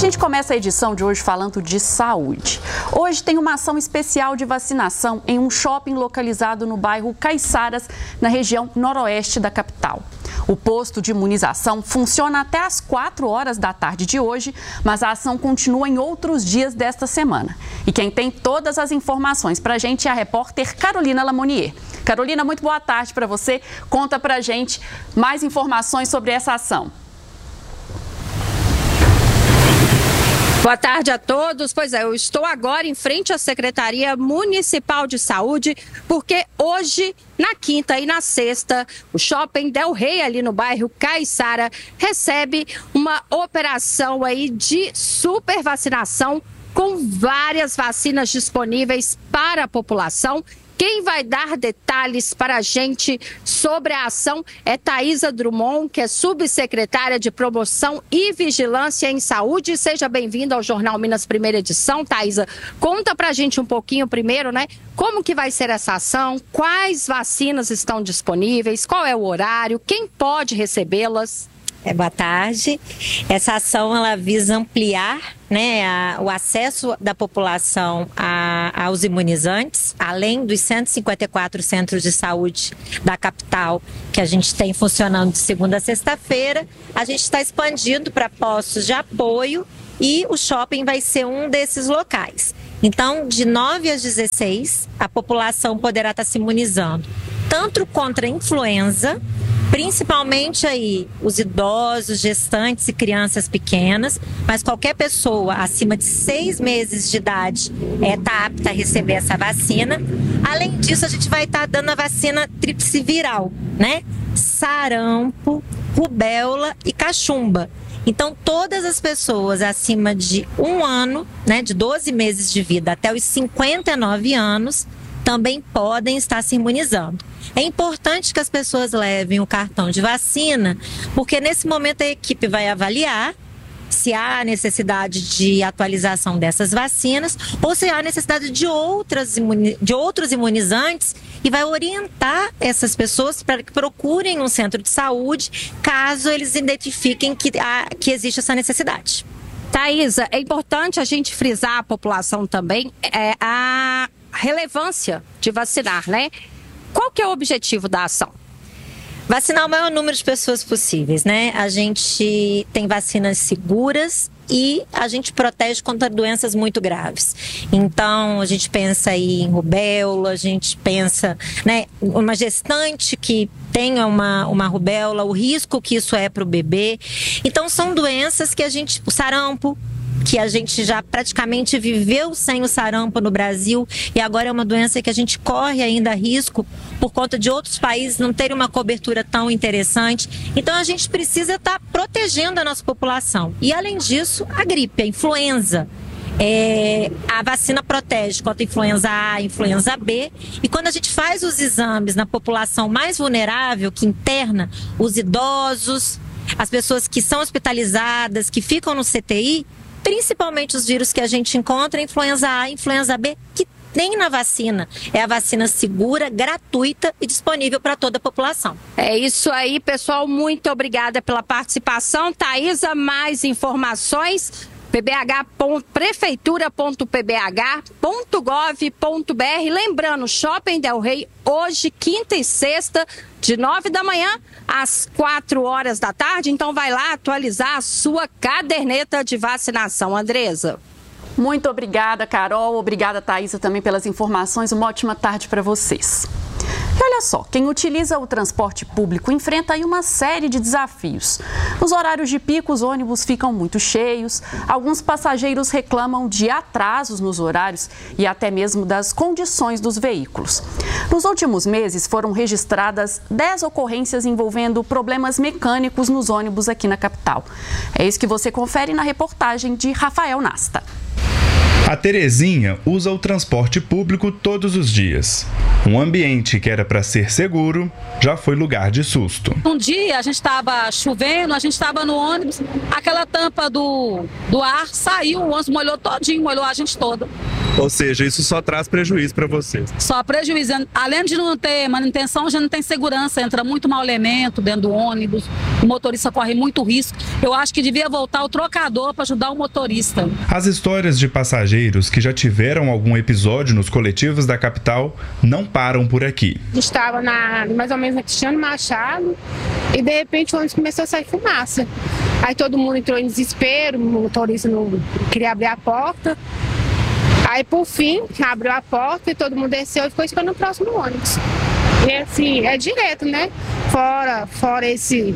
gente começa a edição de hoje falando de saúde. Hoje tem uma ação especial de vacinação em um shopping localizado no bairro Caiçaras, na região noroeste da capital. O posto de imunização funciona até às 4 horas da tarde de hoje, mas a ação continua em outros dias desta semana. E quem tem todas as informações para a gente é a repórter Carolina Lamonier. Carolina, muito boa tarde para você. Conta para a gente mais informações sobre essa ação. Boa tarde a todos. Pois é, eu estou agora em frente à Secretaria Municipal de Saúde, porque hoje, na quinta e na sexta, o Shopping Del Rey, ali no bairro Caiçara, recebe uma operação aí de super vacinação com várias vacinas disponíveis para a população. Quem vai dar detalhes para a gente sobre a ação é Thaisa Drummond, que é subsecretária de Promoção e Vigilância em Saúde. Seja bem-vinda ao Jornal Minas, primeira edição. Thaisa, conta para a gente um pouquinho primeiro, né? Como que vai ser essa ação? Quais vacinas estão disponíveis? Qual é o horário? Quem pode recebê-las? Boa tarde. Essa ação ela visa ampliar, né, o acesso da população aos imunizantes, além dos 154 centros de saúde da capital que a gente tem funcionando de segunda a sexta-feira. A gente está expandindo para postos de apoio e o shopping vai ser um desses locais. Então, de 9 às 16, a população poderá estar se imunizando, tanto contra a influenza, principalmente aí os idosos, gestantes e crianças pequenas, mas qualquer pessoa acima de 6 meses de idade está apta a receber essa vacina. Além disso, a gente vai estar dando a vacina tríplice viral, né? Sarampo, rubéola e cachumba. Então, todas as pessoas acima de 1 ano, né, de 12 meses de vida até os 59 anos, também podem estar se imunizando. É importante que as pessoas levem o cartão de vacina, porque nesse momento a equipe vai avaliar se há necessidade de atualização dessas vacinas ou se há necessidade de outros imunizantes e vai orientar essas pessoas para que procurem um centro de saúde caso eles identifiquem que existe essa necessidade. Thaisa, é importante a gente frisar a população também a relevância de vacinar, né? Qual que é o objetivo da ação? Vacinar o maior número de pessoas possíveis, né? A gente tem vacinas seguras e a gente protege contra doenças muito graves. Então, a gente pensa aí em rubéola, a gente pensa, né, uma gestante que tenha uma rubéola, o risco que isso é para o bebê. Então, são doenças que o sarampo, que a gente já praticamente viveu sem o sarampo no Brasil e agora é uma doença que a gente corre ainda risco por conta de outros países não terem uma cobertura tão interessante. Então a gente precisa estar protegendo a nossa população. E além disso, a gripe, a influenza. A vacina protege contra a influenza A, influenza B. E quando a gente faz os exames na população mais vulnerável, que interna os idosos, as pessoas que são hospitalizadas, que ficam no CTI, principalmente os vírus que a gente encontra, influenza A e influenza B, que tem na vacina. É a vacina segura, gratuita e disponível para toda a população. É isso aí, pessoal. Muito obrigada pela participação. Thaisa, mais informações, prefeitura.pbh.gov.br. Lembrando, Shopping Del Rey, hoje, quinta e sexta, de 9 da manhã às 4 horas da tarde. Então vai lá atualizar a sua caderneta de vacinação. Andresa. Muito obrigada, Carol. Obrigada, Thaisa, também pelas informações. Uma ótima tarde para vocês. E olha só, quem utiliza o transporte público enfrenta aí uma série de desafios. Nos horários de pico, os ônibus ficam muito cheios, alguns passageiros reclamam de atrasos nos horários e até mesmo das condições dos veículos. Nos últimos meses, foram registradas 10 ocorrências envolvendo problemas mecânicos nos ônibus aqui na capital. É isso que você confere na reportagem de Rafael Nasta. A Terezinha usa o transporte público todos os dias. Um ambiente que era para ser seguro já foi lugar de susto. Um dia a gente estava chovendo, a gente estava no ônibus, aquela tampa do ar saiu, o ônibus molhou todinho, molhou a gente toda. Ou seja, isso só traz prejuízo para vocês? Só prejuízo. Além de não ter manutenção, já não tem segurança. Entra muito mau elemento dentro do ônibus, o motorista corre muito risco. Eu acho que devia voltar o trocador para ajudar o motorista. As histórias de passageiros que já tiveram algum episódio nos coletivos da capital não param por aqui. Estava mais ou menos na Cristiano Machado e de repente o ônibus começou a sair fumaça. Aí todo mundo entrou em desespero, o motorista não queria abrir a porta. Aí por fim abriu a porta e todo mundo desceu e ficou esperando o próximo ônibus. E assim, é direto, né? Fora esse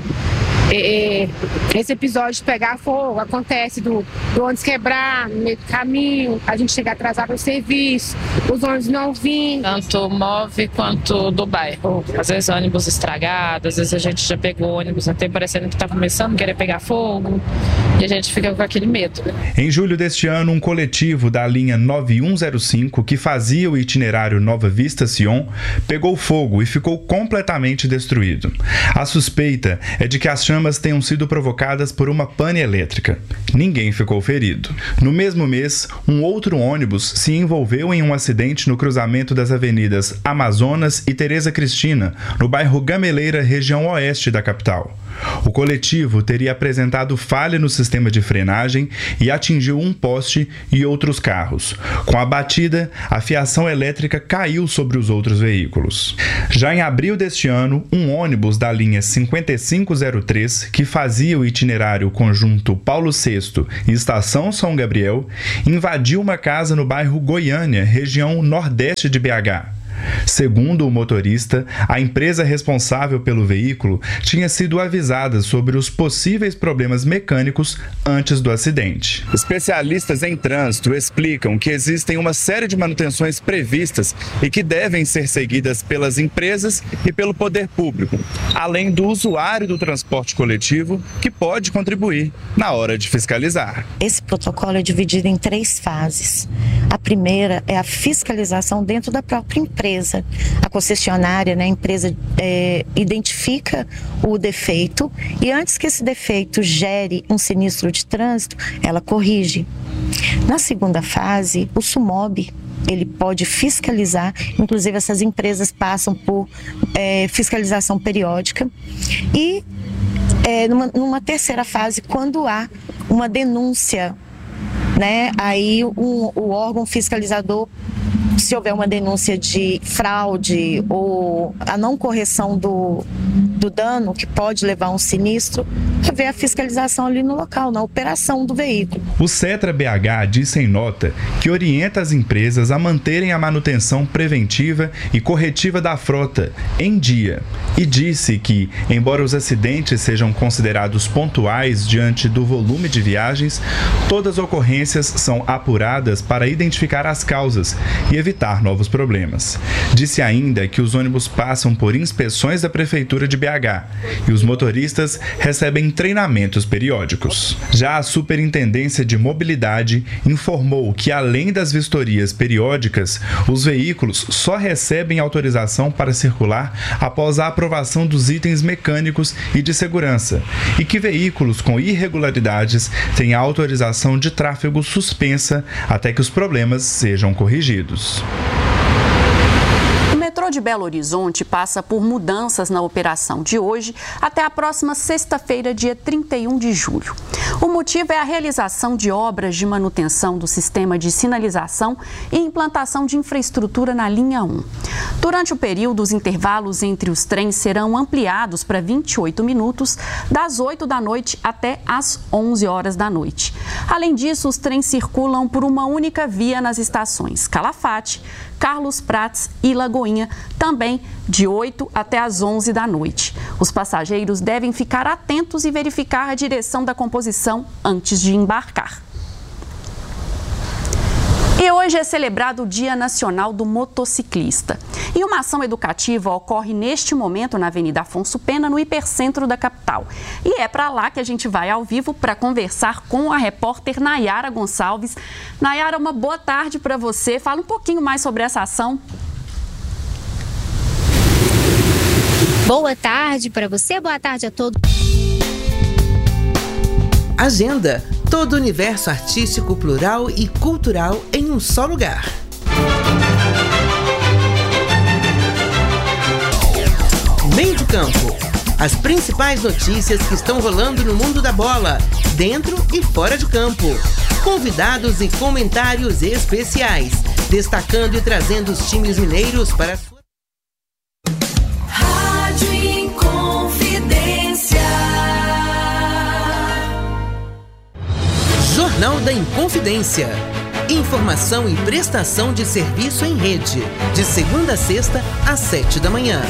episódio de pegar fogo, acontece do ônibus quebrar no meio do caminho, a gente chega atrasado para o serviço, os ônibus não vêm. Tanto Move quanto do bairro. Às vezes ônibus estragado, às vezes a gente já pegou ônibus até parecendo que está começando a querer pegar fogo e a gente fica com aquele medo. Em julho deste ano, um coletivo da linha 9105, que fazia o itinerário Nova Vista-Sion, pegou fogo e ficou completamente destruído. A suspeita é de que as chamas tenham sido provocadas por uma pane elétrica. Ninguém ficou ferido. No mesmo mês, um outro ônibus se envolveu em um acidente no cruzamento das avenidas Amazonas e Tereza Cristina, no bairro Gameleira, região oeste da capital. O coletivo teria apresentado falha no sistema de frenagem e atingiu um poste e outros carros. Com a batida, a fiação elétrica caiu sobre os outros veículos. Já em abril deste ano, um ônibus da linha 5503, que fazia o itinerário conjunto Paulo VI e Estação São Gabriel, invadiu uma casa no bairro Goiânia, região nordeste de BH. Segundo o motorista, a empresa responsável pelo veículo tinha sido avisada sobre os possíveis problemas mecânicos antes do acidente. Especialistas em trânsito explicam que existem uma série de manutenções previstas e que devem ser seguidas pelas empresas e pelo poder público, além do usuário do transporte coletivo, que pode contribuir na hora de fiscalizar. Esse protocolo é dividido em 3 fases. A primeira é a fiscalização dentro da própria empresa. A concessionária, né, a empresa identifica o defeito e antes que esse defeito gere um sinistro de trânsito, ela corrige. Na segunda fase, o SUMOB, ele pode fiscalizar, inclusive essas empresas passam por fiscalização periódica e numa terceira fase, quando há uma denúncia, né, aí o órgão fiscalizador, se houver uma denúncia de fraude ou a não correção do dano, que pode levar a um sinistro, haver a fiscalização ali no local, na operação do veículo. O Setra BH disse em nota que orienta as empresas a manterem a manutenção preventiva e corretiva da frota em dia e disse que, embora os acidentes sejam considerados pontuais diante do volume de viagens, todas as ocorrências são apuradas para identificar as causas e evitar novos problemas. Disse ainda que os ônibus passam por inspeções da Prefeitura de BH e os motoristas recebem treinamentos periódicos. Já a Superintendência de Mobilidade informou que, além das vistorias periódicas, os veículos só recebem autorização para circular após a aprovação dos itens mecânicos e de segurança, e que veículos com irregularidades têm a autorização de tráfego suspensa até que os problemas sejam corrigidos. O metrô de Belo Horizonte passa por mudanças na operação de hoje até a próxima sexta-feira, dia 31 de julho. O motivo é a realização de obras de manutenção do sistema de sinalização e implantação de infraestrutura na linha 1. Durante o período, os intervalos entre os trens serão ampliados para 28 minutos, das 8 da noite até as 11 horas da noite. Além disso, os trens circulam por uma única via nas estações Calafate, Carlos Prates e Lagoinha, também de 8 até as 11 da noite. Os passageiros devem ficar atentos e verificar a direção da composição antes de embarcar. E hoje é celebrado o Dia Nacional do Motociclista. E uma ação educativa ocorre neste momento na Avenida Afonso Pena, no hipercentro da capital. E é para lá que a gente vai ao vivo para conversar com a repórter Nayara Gonçalves. Nayara, uma boa tarde para você. Fala um pouquinho mais sobre essa ação. Boa tarde para você, boa tarde a todos. Agenda. Todo o universo artístico, plural e cultural em um só lugar. Meio de campo. As principais notícias que estão rolando no mundo da bola, dentro e fora de campo. Convidados e comentários especiais, destacando e trazendo os times mineiros para a sua... Rádio Inconfidência. Jornal da Inconfidência. Informação e prestação de serviço em rede. De segunda a sexta, às 7 da manhã.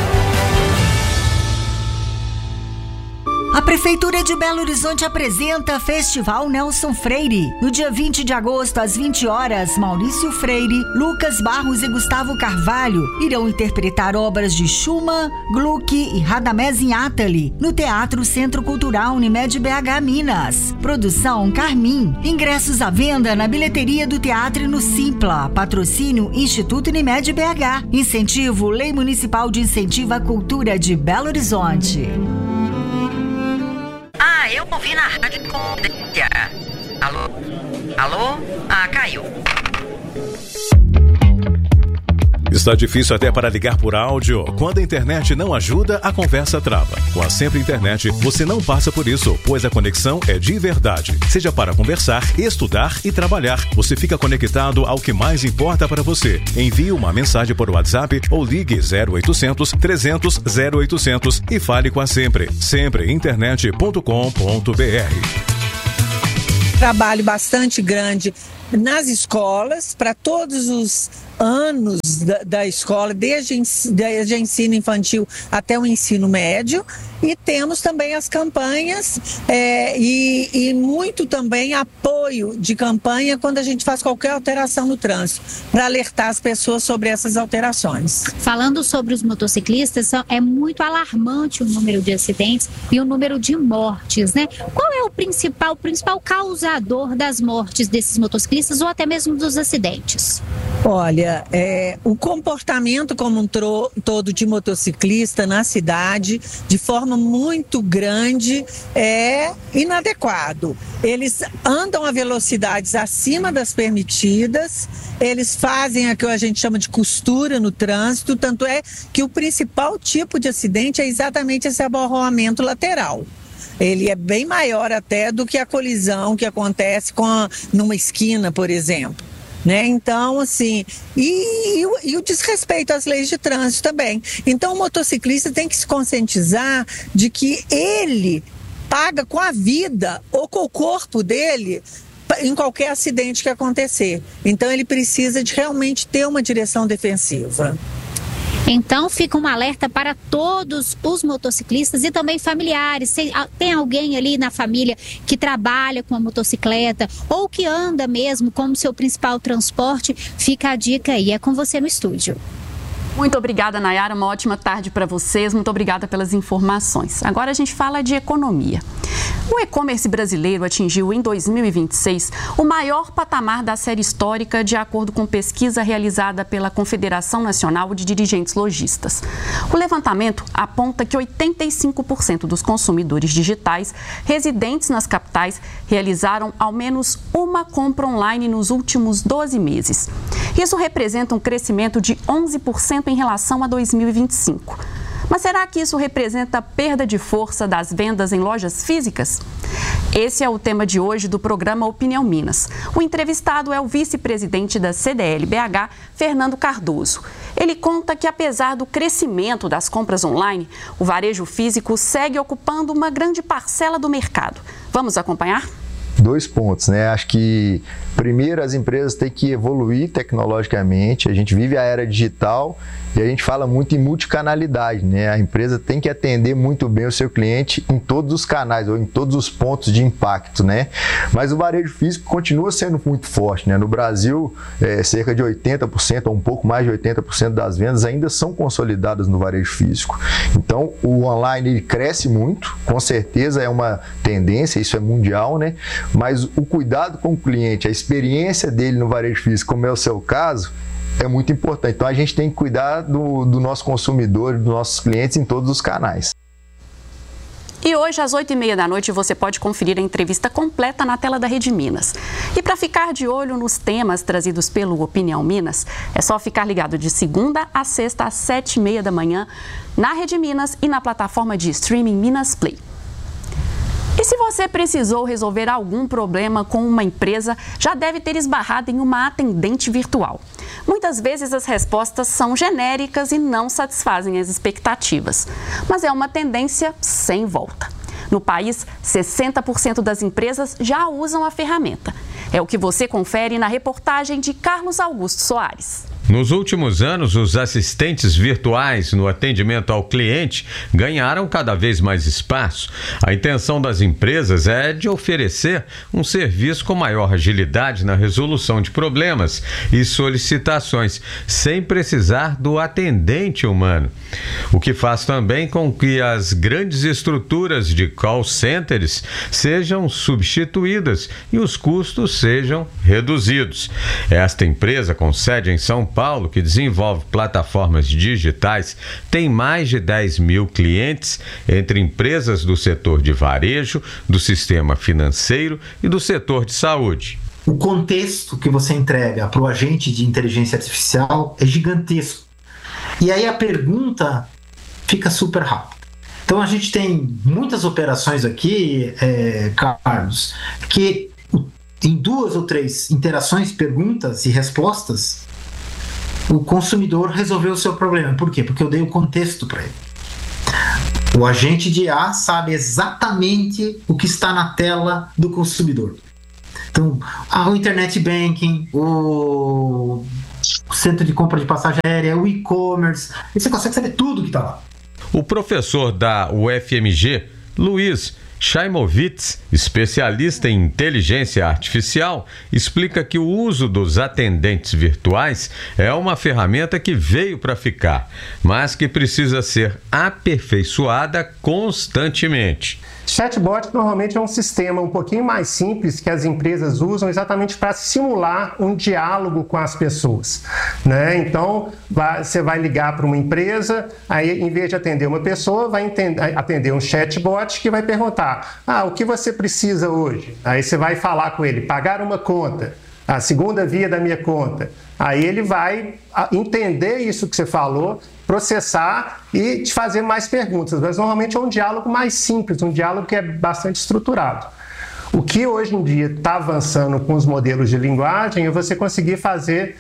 A Prefeitura de Belo Horizonte apresenta Festival Nelson Freire. No dia 20 de agosto, às 20 horas, Maurício Freire, Lucas Barros e Gustavo Carvalho irão interpretar obras de Schumann, Gluck e Radamés Inátali no Teatro Centro Cultural Unimed BH Minas. Produção Carmim. Ingressos à venda na bilheteria do teatro e no Simpla. Patrocínio Instituto Unimed BH. Incentivo Lei Municipal de Incentivo à Cultura de Belo Horizonte. Eu ouvi na Rádio Inconfidência. Alô? Alô? Caiu. Está difícil até para ligar por áudio? Quando a internet não ajuda, a conversa trava. Com a Sempre Internet, você não passa por isso, pois a conexão é de verdade. Seja para conversar, estudar e trabalhar, você fica conectado ao que mais importa para você. Envie uma mensagem por WhatsApp ou ligue 0800 300 0800 e fale com a Sempre. Sempreinternet.com.br. Trabalho bastante grande nas escolas, para todos os anos da escola, desde ensino infantil até o ensino médio, e temos também as campanhas e muito também apoio de campanha quando a gente faz qualquer alteração no trânsito, para alertar as pessoas sobre essas alterações. Falando sobre os motociclistas, é muito alarmante o número de acidentes e o número de mortes, né? Qual é o principal causador das mortes desses motociclistas ou até mesmo dos acidentes? Olha, o comportamento como um todo de motociclista na cidade, de forma muito grande, é inadequado. Eles andam a velocidades acima das permitidas, eles fazem o que a gente chama de costura no trânsito, tanto é que o principal tipo de acidente é exatamente esse abarroamento lateral. Ele é bem maior até do que a colisão que acontece numa esquina, por exemplo. Né? Então, assim, e o desrespeito às leis de trânsito também. Então, o motociclista tem que se conscientizar de que ele paga com a vida ou com o corpo dele em qualquer acidente que acontecer. Então, ele precisa de realmente ter uma direção defensiva. Então fica um alerta para todos os motociclistas e também familiares. Se tem alguém ali na família que trabalha com a motocicleta ou que anda mesmo como seu principal transporte, fica a dica aí. É com você no estúdio. Muito obrigada, Nayara. Uma ótima tarde para vocês. Muito obrigada pelas informações. Agora a gente fala de economia. O e-commerce brasileiro atingiu em 2026 o maior patamar da série histórica, de acordo com pesquisa realizada pela Confederação Nacional de Dirigentes Lojistas. O levantamento aponta que 85% dos consumidores digitais residentes nas capitais realizaram ao menos uma compra online nos últimos 12 meses. Isso representa um crescimento de 11% em relação a 2025. Mas será que isso representa perda de força das vendas em lojas físicas? Esse é o tema de hoje do programa Opinião Minas. O entrevistado é o vice-presidente da CDL-BH, Fernando Cardoso. Ele conta que, apesar do crescimento das compras online, o varejo físico segue ocupando uma grande parcela do mercado. Vamos acompanhar? 2 pontos, né? Acho que, primeiro, as empresas têm que evoluir tecnologicamente. A gente vive a era digital e a gente fala muito em multicanalidade, né? A empresa tem que atender muito bem o seu cliente em todos os canais ou em todos os pontos de impacto, né? Mas o varejo físico continua sendo muito forte, né? No Brasil, cerca de 80% ou um pouco mais de 80% das vendas ainda são consolidadas no varejo físico. Então, o online ele cresce muito, com certeza é uma tendência, isso é mundial, né? Mas o cuidado com o cliente, a experiência dele no varejo físico, como é o seu caso, é muito importante. Então a gente tem que cuidar do nosso consumidor, dos nossos clientes em todos os canais. E hoje, às 8h30 da noite, você pode conferir a entrevista completa na tela da Rede Minas. E para ficar de olho nos temas trazidos pelo Opinião Minas, é só ficar ligado de segunda a sexta, às 7h30 da manhã, na Rede Minas e na plataforma de streaming Minas Play. E se você precisou resolver algum problema com uma empresa, já deve ter esbarrado em uma atendente virtual. Muitas vezes as respostas são genéricas e não satisfazem as expectativas, mas é uma tendência sem volta. No país, 60% das empresas já usam a ferramenta. É o que você confere na reportagem de Carlos Augusto Soares. Nos últimos anos, os assistentes virtuais no atendimento ao cliente ganharam cada vez mais espaço. A intenção das empresas é de oferecer um serviço com maior agilidade na resolução de problemas e solicitações, sem precisar do atendente humano. O que faz também com que as grandes estruturas de call centers sejam substituídas e os custos sejam reduzidos. Esta empresa, com sede em São Paulo, que desenvolve plataformas digitais, tem mais de 10 mil clientes entre empresas do setor de varejo, do sistema financeiro e do setor de saúde. O contexto que você entrega para o agente de inteligência artificial é gigantesco. E aí a pergunta fica super rápida. Então a gente tem muitas operações aqui, Carlos, que em 2 ou 3 interações, perguntas e respostas, o consumidor resolveu o seu problema. Por quê? Porque eu dei o contexto para ele. O agente de IA sabe exatamente o que está na tela do consumidor. Então, o Internet Banking, o centro de compra de passagem aérea, o e-commerce, você consegue saber tudo que está lá. O professor da UFMG, Luiz Chaimovitz, especialista em inteligência artificial, explica que o uso dos atendentes virtuais é uma ferramenta que veio para ficar, mas que precisa ser aperfeiçoada constantemente. Chatbot normalmente é um sistema um pouquinho mais simples que as empresas usam exatamente para simular um diálogo com as pessoas, né? Então, você vai ligar para uma empresa, aí em vez de atender uma pessoa, vai atender um chatbot que vai perguntar: o que você precisa hoje? Aí você vai falar com ele: pagar uma conta, a segunda via da minha conta. Aí ele vai entender isso que você falou, processar e te fazer mais perguntas. Mas normalmente é um diálogo mais simples, um diálogo que é bastante estruturado. O que hoje em dia está avançando com os modelos de linguagem é você conseguir fazer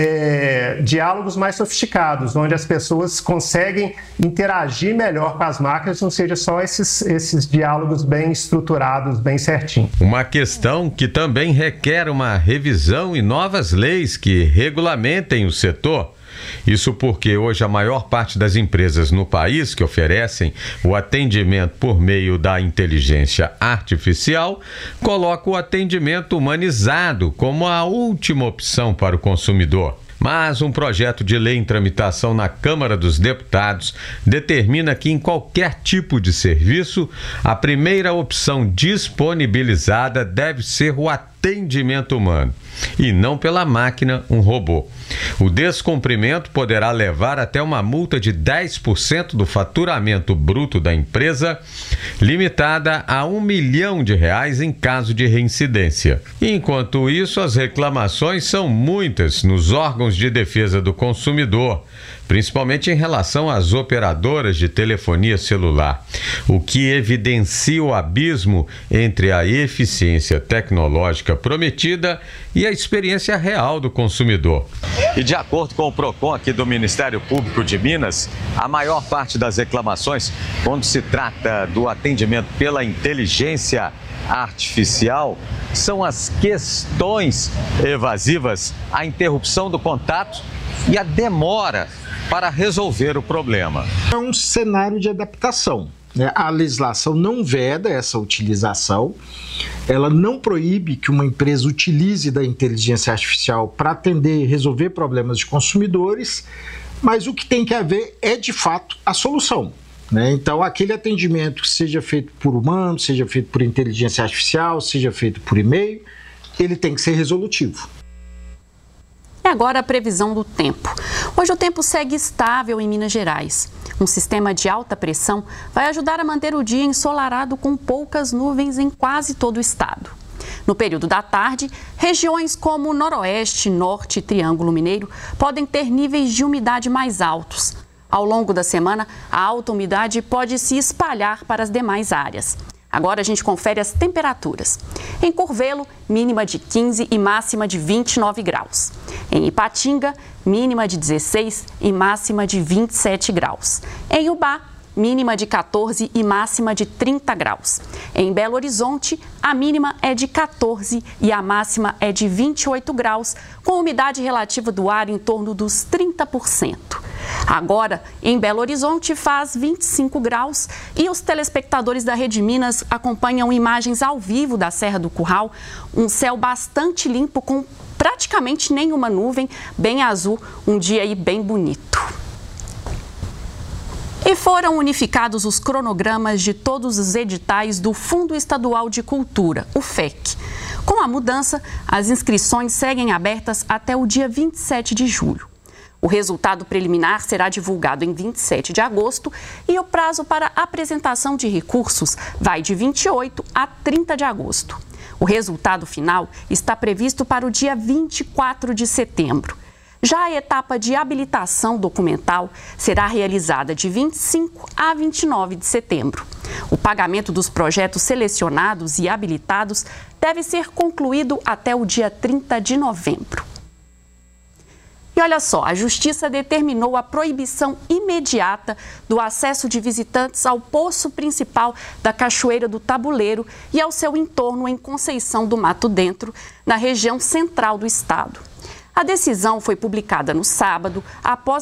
diálogos mais sofisticados, onde as pessoas conseguem interagir melhor com as máquinas, não seja só esses diálogos bem estruturados, bem certinho. Uma questão que também requer uma revisão e novas leis que regulamentem o setor. Isso porque hoje a maior parte das empresas no país que oferecem o atendimento por meio da inteligência artificial coloca o atendimento humanizado como a última opção para o consumidor. Mas um projeto de lei em tramitação na Câmara dos Deputados determina que em qualquer tipo de serviço, a primeira opção disponibilizada deve ser o atendimento humano, e não pela máquina, um robô. O descumprimento poderá levar até uma multa de 10% do faturamento bruto da empresa, limitada a R$1 milhão em caso de reincidência. Enquanto isso, as reclamações são muitas nos órgãos de defesa do consumidor, principalmente em relação às operadoras de telefonia celular, o que evidencia o abismo entre a eficiência tecnológica prometida e a experiência real do consumidor. E de acordo com o PROCON aqui do Ministério Público de Minas, a maior parte das reclamações, quando se trata do atendimento pela inteligência artificial, são as questões evasivas, a interrupção do contato e a demora para resolver o problema. É um cenário de adaptação. A legislação não veda essa utilização, ela não proíbe que uma empresa utilize da inteligência artificial para atender e resolver problemas de consumidores, mas o que tem que haver é, de fato, a solução. Então, aquele atendimento que seja feito por humano, seja feito por inteligência artificial, seja feito por e-mail, ele tem que ser resolutivo. E agora a previsão do tempo. Hoje o tempo segue estável em Minas Gerais. Um sistema de alta pressão vai ajudar a manter o dia ensolarado com poucas nuvens em quase todo o estado. No período da tarde, regiões como Noroeste, Norte e Triângulo Mineiro podem ter níveis de umidade mais altos. Ao longo da semana, a alta umidade pode se espalhar para as demais áreas. Agora a gente confere as temperaturas. Em Curvelo, mínima de 15 e máxima de 29 graus. Em Ipatinga, mínima de 16 e máxima de 27 graus. Em Ubá, mínima de 14 e máxima de 30 graus. Em Belo Horizonte, a mínima é de 14 e a máxima é de 28 graus, com umidade relativa do ar em torno dos 30%. Agora, em Belo Horizonte, faz 25 graus e os telespectadores da Rede Minas acompanham imagens ao vivo da Serra do Curral, um céu bastante limpo com praticamente nenhuma nuvem, bem azul, um dia aí bem bonito. E foram unificados os cronogramas de todos os editais do Fundo Estadual de Cultura, o FEC. Com a mudança, as inscrições seguem abertas até o dia 27 de julho. O resultado preliminar será divulgado em 27 de agosto e o prazo para apresentação de recursos vai de 28 a 30 de agosto. O resultado final está previsto para o dia 24 de setembro. Já a etapa de habilitação documental será realizada de 25 a 29 de setembro. O pagamento dos projetos selecionados e habilitados deve ser concluído até o dia 30 de novembro. E olha só, a Justiça determinou a proibição imediata do acesso de visitantes ao poço principal da Cachoeira do Tabuleiro e ao seu entorno em Conceição do Mato Dentro, na região central do estado. A decisão foi publicada no sábado, após